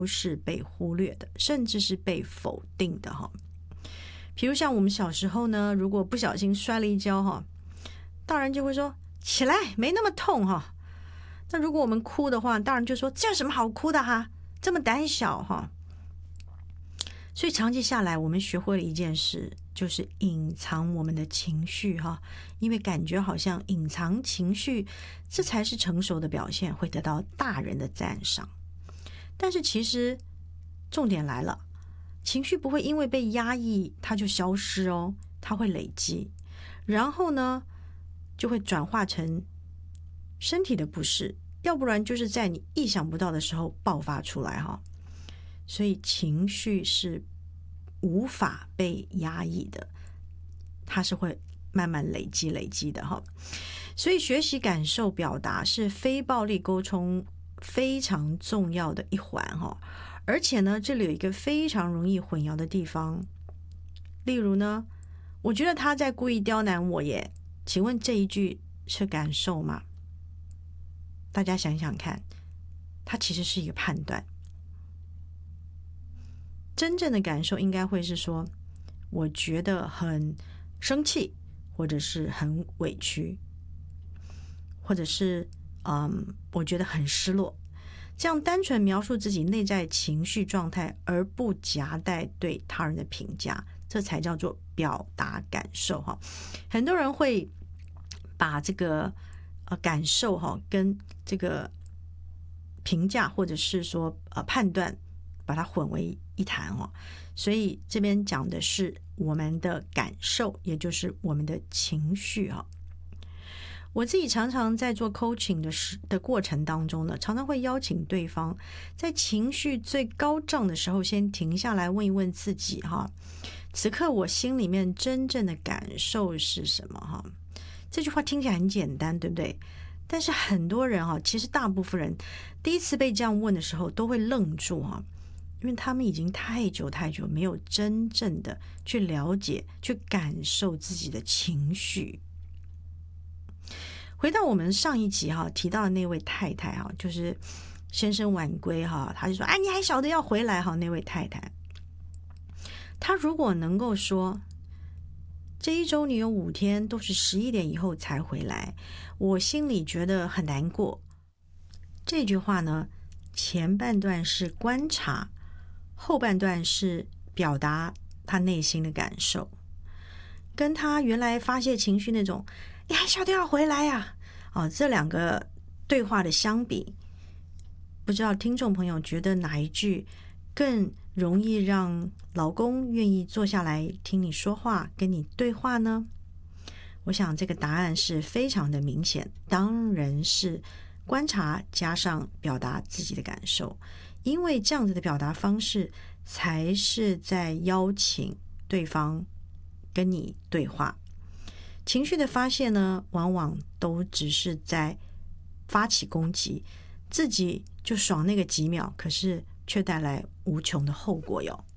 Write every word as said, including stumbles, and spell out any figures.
是被忽略的，甚至是被否定的哈。比如像我们小时候呢，如果不小心摔了一跤哈，大人就会说起来，没那么痛哈。那如果我们哭的话，大人就说这有什么好哭的哈，这么胆小哈。所以长期下来，我们学会了一件事，就是隐藏我们的情绪哈，因为感觉好像隐藏情绪，这才是成熟的表现，会得到大人的赞赏。但是其实重点来了，情绪不会因为被压抑它就消失哦，它会累积，然后呢就会转化成身体的不适，要不然就是在你意想不到的时候爆发出来哈。所以情绪是无法被压抑的，它是会慢慢累积累积的哈。所以学习感受表达是非暴力沟通非常重要的一环哈。而且呢，这里有一个非常容易混淆的地方，例如呢，我觉得他在故意刁难我耶，请问这一句是感受吗？大家想想看，它其实是一个判断。真正的感受应该会是说，我觉得很生气，或者是很委屈，或者是嗯，我觉得很失落。这样单纯描述自己内在情绪状态，而不夹带对他人的评价，这才叫做表达感受哈。很多人会把这个呃感受哈跟这个评价或者是说呃判断把它混为一谈哦。所以这边讲的是我们的感受，也就是我们的情绪哈。我自己常常在做 coaching 的时的过程当中呢，常常会邀请对方在情绪最高涨的时候，先停下来问一问自己哈，此刻我心里面真正的感受是什么哈？这句话听起来很简单，对不对？但是很多人哈，其实大部分人第一次被这样问的时候都会愣住哈，因为他们已经太久太久没有真正的去了解、去感受自己的情绪。回到我们上一集哈提到的那位太太哈，就是先生晚归哈，他就说：“哎，你还晓得要回来哈？”那位太太，她如果能够说，这一周你有五天都是十一点以后才回来，我心里觉得很难过。这句话呢，前半段是观察，后半段是表达他内心的感受，跟他原来发泄情绪那种你还晓得要回来呀、啊？哦，这两个对话的相比，不知道听众朋友觉得哪一句更容易让老公愿意坐下来听你说话，跟你对话呢？我想这个答案是非常的明显，当然是观察加上表达自己的感受，因为这样子的表达方式才是在邀请对方跟你对话。情绪的发泄呢，往往都只是在发起攻击，自己就爽那个几秒，可是却带来无穷的后果哟。